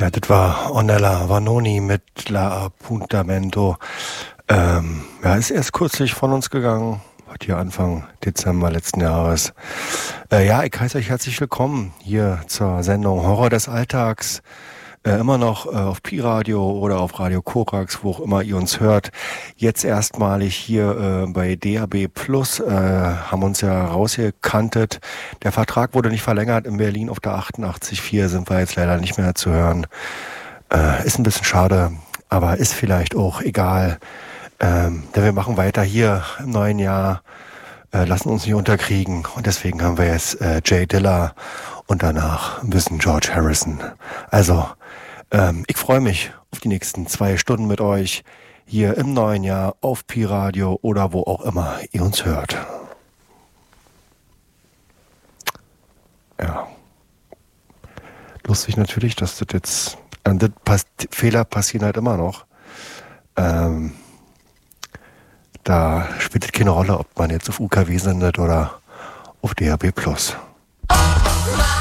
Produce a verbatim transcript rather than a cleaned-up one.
Ja, das war Ornella Vanoni mit La Appuntamento. Ähm, ja, ist erst kürzlich von uns gegangen. Hat hier Anfang Dezember letzten Jahres. Äh, ja, ich heiße euch herzlich willkommen hier zur Sendung Horror des Alltags. Äh, immer noch äh, auf Pi-Radio oder auf Radio Korax, wo auch immer ihr uns hört. Jetzt erstmalig hier äh, bei D A B Plus, äh, haben uns ja rausgekantet. Der Vertrag wurde nicht verlängert. In Berlin auf der achtundachtzig Komma vier sind wir jetzt leider nicht mehr zu hören. Äh, ist ein bisschen schade, aber ist vielleicht auch egal. Ähm, denn wir machen weiter hier im neuen Jahr, äh, lassen uns nicht unterkriegen. Und deswegen haben wir jetzt äh, Jay Dilla und danach ein bisschen George Harrison. Also, ähm, ich freue mich auf die nächsten zwei Stunden mit euch hier im neuen Jahr auf Pi-Radio oder wo auch immer ihr uns hört. Ja. Lustig natürlich, dass das jetzt, äh, das pass- Fehler passieren halt immer noch. Ähm, Da spielt es keine Rolle, ob man jetzt auf U K W sendet oder auf D A B Plus. Oh,